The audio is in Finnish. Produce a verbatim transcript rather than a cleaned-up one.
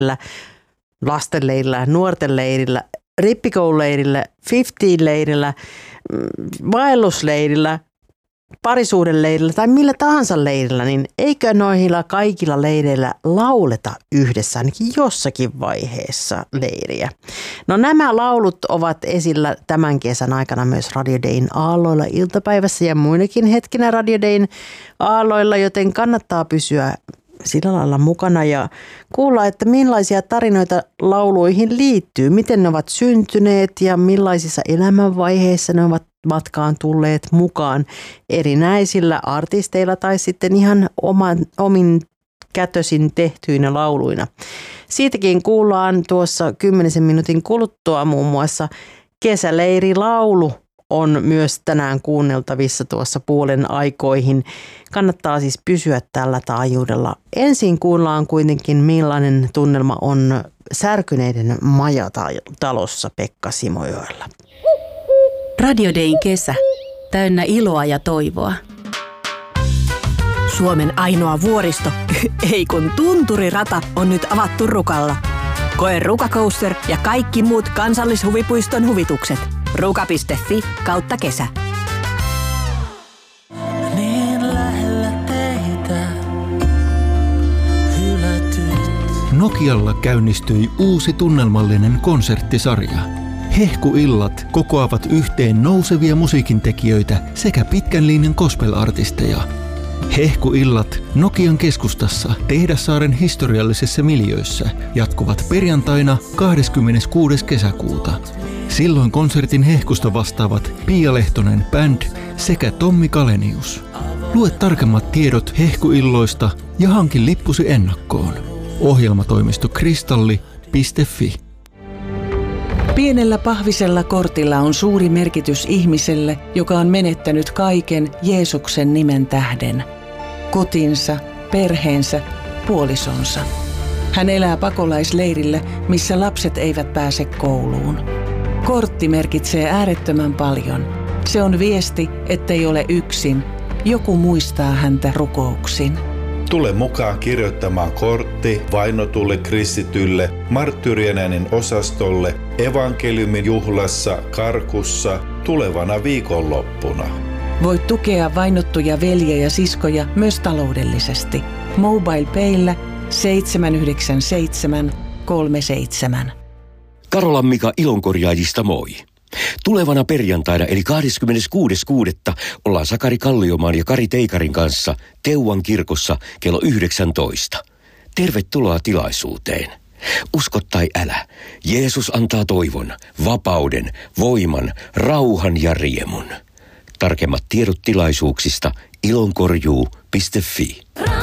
lastenleirillä, nuorten leirillä, rippikoululeirillä, fifteen-leirillä, vaellusleirillä, parisuhdeleirillä tai millä tahansa leirillä, niin eikö noilla kaikilla leireillä lauleta yhdessä ainakin jossakin vaiheessa leiriä? No nämä laulut ovat esillä tämän kesän aikana myös Radio Dayn aalloilla iltapäivässä ja muinakin hetkinä Radio Dayn aalloilla, joten kannattaa pysyä sillä lailla mukana ja kuulla, että millaisia tarinoita lauluihin liittyy, miten ne ovat syntyneet ja millaisissa elämänvaiheissa ne ovat matkaan tulleet mukaan erinäisillä artisteilla tai sitten ihan oman, omin kätösin tehtyinä lauluina. Siitäkin kuullaan tuossa kymmenisen minuutin kuluttua muun muassa kesäleirilaulu on myös tänään kuunneltavissa tuossa puolen aikoihin. Kannattaa siis pysyä tällä taajuudella. Ensin kuullaan kuitenkin millainen tunnelma on Särkyneiden majatalossa Pekka Simojoella. Radio Dayn kesä. Täynnä iloa ja toivoa. Suomen ainoa vuoristo, ei kun tunturirata, on nyt avattu Rukalla. Koe Ruka Coaster ja kaikki muut kansallishuvipuiston huvitukset. ruka piste fi kautta kesä. Niin lähellä teitä, hylätyt. Nokialla käynnistyi uusi tunnelmallinen konserttisarja. Hehkuillat kokoavat yhteen nousevia musiikintekijöitä sekä pitkän linjan gospel-artisteja. Hehkuillat Nokian keskustassa Tehdassaaren historiallisessa miljöössä jatkuvat perjantaina kahdeskymmeneskuudes kesäkuuta. Silloin konsertin hehkusta vastaavat Pia Lehtonen Band sekä Tommi Kalenius. Lue tarkemmat tiedot hehkuilloista ja hanki lippusi ennakkoon. Ohjelmatoimisto kristalli piste fi. Pienellä pahvisella kortilla on suuri merkitys ihmiselle, joka on menettänyt kaiken Jeesuksen nimen tähden. Kotinsa, perheensä, puolisonsa. Hän elää pakolaisleirillä, missä lapset eivät pääse kouluun. Kortti merkitsee äärettömän paljon. Se on viesti, ettei ole yksin. Joku muistaa häntä rukouksin. Tule mukaan kirjoittamaan kortti vainotulle kristitylle, marttyyrien äänen osastolle, evankeliumin juhlassa Karkussa tulevana viikonloppuna. Voit tukea vainottuja veljiä ja siskoja myös taloudellisesti. MobilePayllä seitsemän yhdeksän seitsemän kolme seitsemän. Karolan Mika Ilonkorjaajista moi. Tulevana perjantaina eli kahdeskymmeneskuudes kuudetta ollaan Sakari Kalliomaan ja Kari Teikarin kanssa Teuvan kirkossa kello yhdeksäntoista. Tervetuloa tilaisuuteen. Usko tai älä, Jeesus antaa toivon, vapauden, voiman, rauhan ja riemun. Tarkemmat tiedot tilaisuuksista ilonkorjuu piste fi.